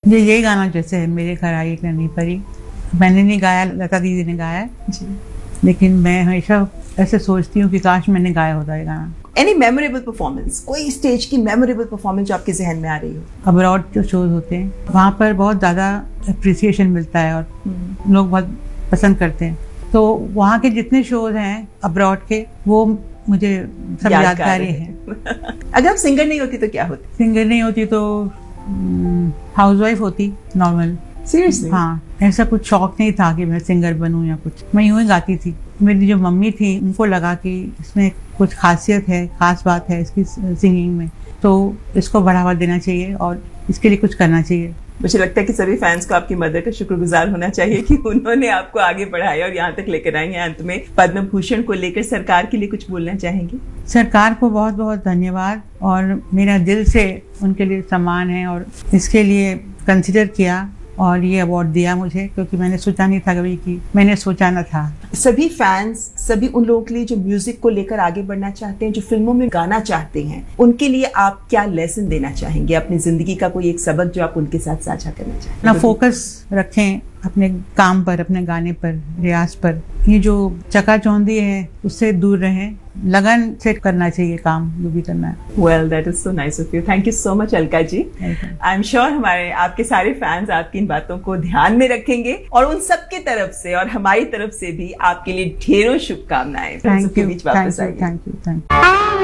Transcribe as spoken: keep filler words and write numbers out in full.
ये यही गाना जैसे है, मेरे घर आई एक नन्ही परी, मैंने नहीं गाया, लता दीदी ने गाया जी, लेकिन मैं हमेशा ऐसे सोचती हूँ कि काश मैंने गाया होता है गाना। एनी मेमोरेबल परफॉर्मेंस, कोई स्टेज की मेमोरेबल परफॉर्मेंस जो आपके जहन में आ रही हो? अब्रॉड जो शोज होते हैं वहाँ पर बहुत ज़्यादा अप्रिसिएशन मिलता है और लोग बहुत पसंद करते हैं, तो वहाँ के जितने शोज हैं अब्रॉड के वो मुझे सब यादगार हैं। अगर आप सिंगर नहीं होती तो क्या होती? सिंगर नहीं होती तो हाउसवाइफ होती, नॉर्मल। सीरियसली? हाँ, ऐसा कुछ शौक नहीं था कि मैं सिंगर बनूं या कुछ, मैं यूं ही गाती थी। मेरी जो मम्मी थी उनको लगा कि इसमें कुछ खासियत है, खास बात है इसकी सिंगिंग में, तो इसको बढ़ावा देना चाहिए और इसके लिए कुछ करना चाहिए। मुझे लगता है कि सभी फैंस को आपकी मदर का शुक्रगुजार होना चाहिए कि उन्होंने आपको आगे बढ़ाया और यहाँ तक लेकर आई हैं। अंत में पद्म भूषण को लेकर सरकार के लिए कुछ बोलना चाहेंगे? सरकार को बहुत बहुत धन्यवाद और मेरा दिल से उनके लिए सम्मान है और इसके लिए कंसिडर किया और ये अवार्ड दिया मुझे, क्योंकि मैंने सोचा नहीं था कभी कि मैंने सोचा न था। सभी फैंस, सभी उन लोगों के लिए जो म्यूजिक को लेकर आगे बढ़ना चाहते हैं, जो फिल्मों में गाना चाहते हैं, उनके लिए आप क्या लेसन देना चाहेंगे? अपनी जिंदगी का कोई एक सबक जो आप उनके साथ साझा करना चाहेंगे? ना फोकस रखें अपने काम पर, अपने गाने पर, रियाज पर। ये जो चकाचौंधी है उससे दूर रहें, लगन से करना चाहिए काम जो भी करना है। Well, that is so nice of you. Thank you so much Alka ji. I am sure हमारे आपके सारे फैंस आपकी इन बातों को ध्यान में रखेंगे और उन सबके तरफ से और हमारी तरफ से भी आपके लिए ढेरों शुभकामनाएं। थैंक यू, बीच वापस आइए। Thank you, thank you.